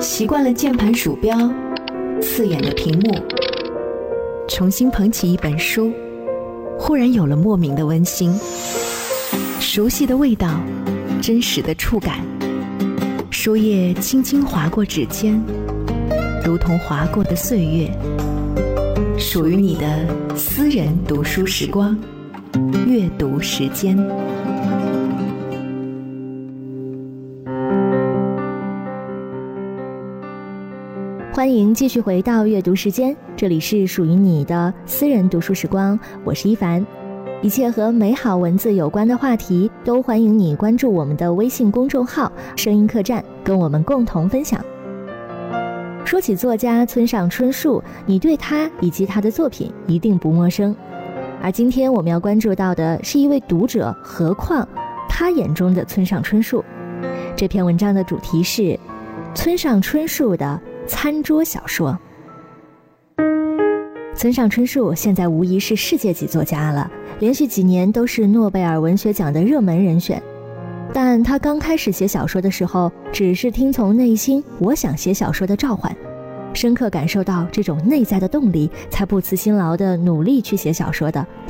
习惯了键盘鼠标，刺眼的屏幕，重新捧起一本书，忽然有了莫名的温馨。熟悉的味道，真实的触感，书页轻轻划过指尖，如同划过的岁月，属于你的私人读书时光，阅读时间。 欢迎继续回到阅读时间，这里是属于你的私人读书时光，我是一凡。一切和美好文字有关的话题，都欢迎你关注我们的微信公众号声音客栈，跟我们共同分享。说起作家村上春树，你对他以及他的作品一定不陌生。而今天我们要关注到的是一位读者何况他眼中的村上春树。这篇文章的主题是村上春树的餐桌小说。村上春树现在无疑是世界级作家了，连续几年都是诺贝尔文学奖的热门人选。但他刚开始写小说的时候，只是听从内心我想写小说的召唤，深刻感受到这种内在的动力，才不辞辛劳地努力去写小说的，